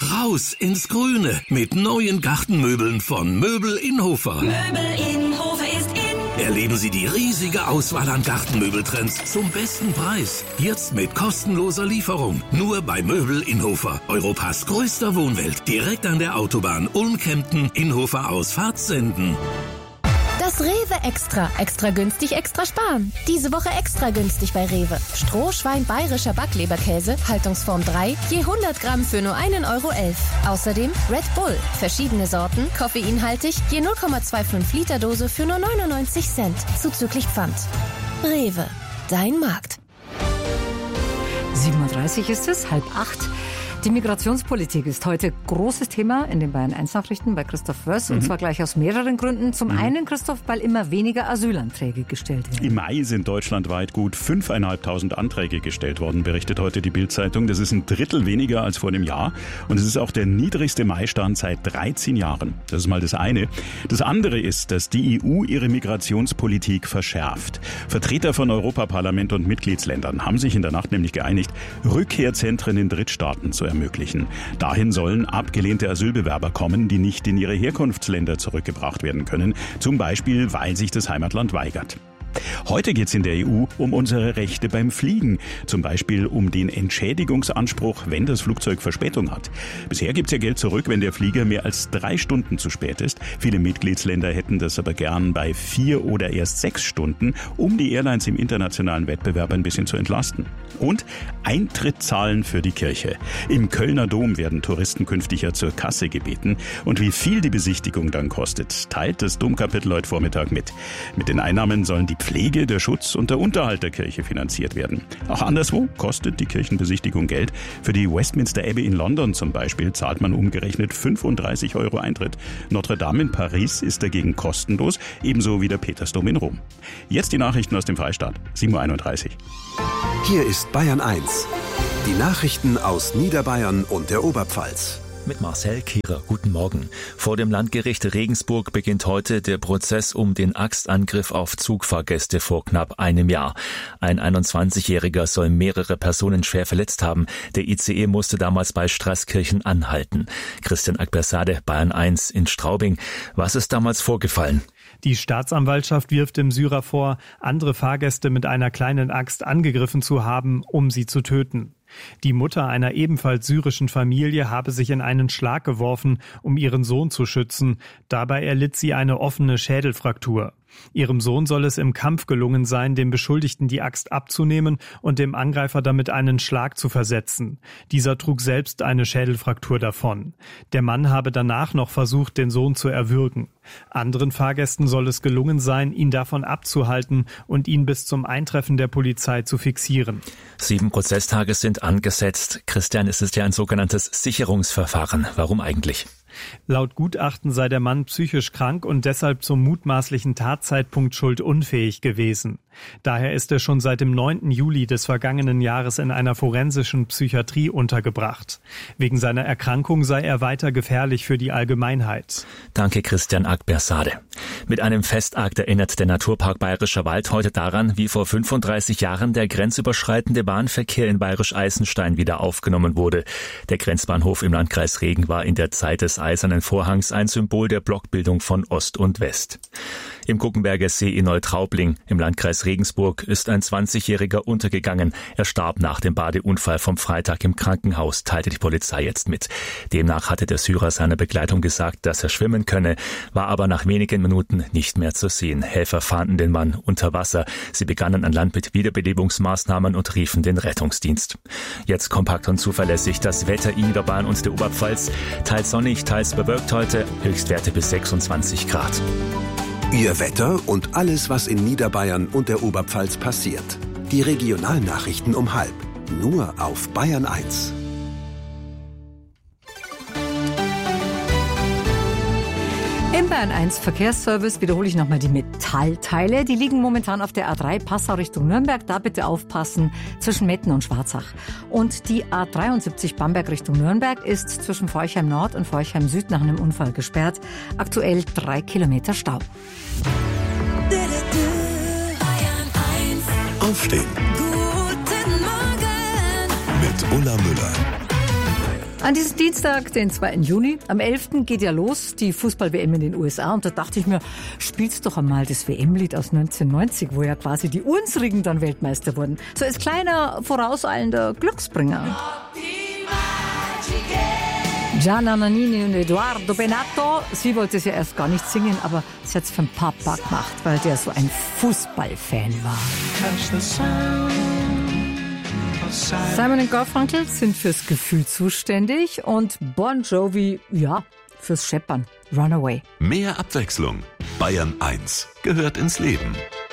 Raus ins Grüne mit neuen Gartenmöbeln von Möbel Inhofer. Möbel Inhofer ist in. Erleben Sie die riesige Auswahl an Gartenmöbeltrends zum besten Preis. Jetzt mit kostenloser Lieferung. Nur bei Möbel Inhofer. Europas größter Wohnwelt. Direkt an der Autobahn Ulm-Kempten, Inhofer Ausfahrt Senden. Das Rewe Extra. Extra günstig, extra sparen. Diese Woche extra günstig bei Rewe. Strohschwein bayerischer Backleberkäse, Haltungsform 3, je 100 Gramm für nur 1,11 Euro. Außerdem Red Bull. Verschiedene Sorten, koffeinhaltig, je 0,25 Liter Dose für nur 99 Cent. Zuzüglich Pfand. Rewe. Dein Markt. 7:30 Uhr ist es, 7:30. Die Migrationspolitik ist heute großes Thema in den Bayern 1 Nachrichten bei Christoph Wöss. Und zwar gleich aus mehreren Gründen. Zum einen, Christoph, weil immer weniger Asylanträge gestellt werden. Im Mai sind deutschlandweit gut 5.500 Anträge gestellt worden, berichtet heute die Bild-Zeitung. Das ist ein Drittel weniger als vor einem Jahr. Und es ist auch der niedrigste Maistand seit 13 Jahren. Das ist mal das eine. Das andere ist, dass die EU ihre Migrationspolitik verschärft. Vertreter von Europaparlament und Mitgliedsländern haben sich in der Nacht nämlich geeinigt, Rückkehrzentren in Drittstaaten zu ermöglichen. Dahin sollen abgelehnte Asylbewerber kommen, die nicht in ihre Herkunftsländer zurückgebracht werden können, zum Beispiel, weil sich das Heimatland weigert. Heute geht es in der EU um unsere Rechte beim Fliegen, zum Beispiel um den Entschädigungsanspruch, wenn das Flugzeug Verspätung hat. Bisher gibt es ja Geld zurück, wenn der Flieger mehr als 3 Stunden zu spät ist. Viele Mitgliedsländer hätten das aber gern bei 4 oder erst 6 Stunden, um die Airlines im internationalen Wettbewerb ein bisschen zu entlasten. Und Eintritt zahlen für die Kirche. Im Kölner Dom werden Touristen künftig ja zur Kasse gebeten. Und wie viel die Besichtigung dann kostet, teilt das Domkapitel heute Vormittag mit. Mit den Einnahmen sollen die Pflege, der Schutz und der Unterhalt der Kirche finanziert werden. Auch anderswo kostet die Kirchenbesichtigung Geld. Für die Westminster Abbey in London zum Beispiel zahlt man umgerechnet 35 Euro Eintritt. Notre Dame in Paris ist dagegen kostenlos, ebenso wie der Petersdom in Rom. Jetzt die Nachrichten aus dem Freistaat, 7:31 Uhr. Hier ist Bayern 1. Die Nachrichten aus Niederbayern und der Oberpfalz. Mit Marcel Kehrer. Guten Morgen. Vor dem Landgericht Regensburg beginnt heute der Prozess um den Axtangriff auf Zugfahrgäste vor knapp einem Jahr. Ein 21-Jähriger soll mehrere Personen schwer verletzt haben. Der ICE musste damals bei Straßkirchen anhalten. Christian Akbersade, Bayern 1 in Straubing. Was ist damals vorgefallen? Die Staatsanwaltschaft wirft dem Syrer vor, andere Fahrgäste mit einer kleinen Axt angegriffen zu haben, um sie zu töten. Die Mutter einer ebenfalls syrischen Familie habe sich in einen Schlag geworfen, um ihren Sohn zu schützen. Dabei erlitt sie eine offene Schädelfraktur. Ihrem Sohn soll es im Kampf gelungen sein, dem Beschuldigten die Axt abzunehmen und dem Angreifer damit einen Schlag zu versetzen. Dieser trug selbst eine Schädelfraktur davon. Der Mann habe danach noch versucht, den Sohn zu erwürgen. Anderen Fahrgästen soll es gelungen sein, ihn davon abzuhalten und ihn bis zum Eintreffen der Polizei zu fixieren. 7 Prozesstage sind angesetzt. Christian, es ist ja ein sogenanntes Sicherungsverfahren. Warum eigentlich? Laut Gutachten sei der Mann psychisch krank und deshalb zum mutmaßlichen Tatzeitpunkt schuldunfähig gewesen. Daher ist er schon seit dem 9. Juli des vergangenen Jahres in einer forensischen Psychiatrie untergebracht. Wegen seiner Erkrankung sei er weiter gefährlich für die Allgemeinheit. Danke, Christian Akbersade. Mit einem Festakt erinnert der Naturpark Bayerischer Wald heute daran, wie vor 35 Jahren der grenzüberschreitende Bahnverkehr in Bayerisch-Eisenstein wieder aufgenommen wurde. Der Grenzbahnhof im Landkreis Regen war in der Zeit des Eisernen Vorhangs ein Symbol der Blockbildung von Ost und West. Im Guckenberger See in Neutraubling im Landkreis Regensburg ist ein 20-Jähriger untergegangen. Er starb nach dem Badeunfall vom Freitag im Krankenhaus, teilte die Polizei jetzt mit. Demnach hatte der Syrer seiner Begleitung gesagt, dass er schwimmen könne, war aber nach wenigen Minuten nicht mehr zu sehen. Helfer fanden den Mann unter Wasser. Sie begannen an Land mit Wiederbelebungsmaßnahmen und riefen den Rettungsdienst. Jetzt kompakt und zuverlässig das Wetter in Niederbayern und der Oberpfalz. Teils sonnig, teils bewölkt heute, Höchstwerte bis 26 Grad. Ihr Wetter und alles, was in Niederbayern und der Oberpfalz passiert. Die Regionalnachrichten um 12:30. Nur auf Bayern 1. Im Bayern 1 Verkehrsservice wiederhole ich nochmal die Metallteile. Die liegen momentan auf der A3 Passau Richtung Nürnberg. Da bitte aufpassen zwischen Metten und Schwarzach. Und die A73 Bamberg Richtung Nürnberg ist zwischen Forchheim Nord und Forchheim Süd nach einem Unfall gesperrt. Aktuell 3 Kilometer Stau. Aufstehen. Guten Morgen Mit Ulla Müller. An diesem Dienstag, den 2. Juni, am 11. geht ja los, die Fußball-WM in den USA. Und da dachte ich mir, spielst doch einmal das WM-Lied aus 1990, wo ja quasi die Unsrigen dann Weltmeister wurden. So als kleiner, vorauseilender Glücksbringer. Gianna Nannini und Edoardo Bennato. Sie wollte es ja erst gar nicht singen, aber sie hat es für den Papa gemacht, weil der so ein Fußballfan war. Simon und Garfunkel sind fürs Gefühl zuständig und Bon Jovi, ja, fürs Scheppern. Runaway. Mehr Abwechslung. Bayern 1 gehört ins Leben.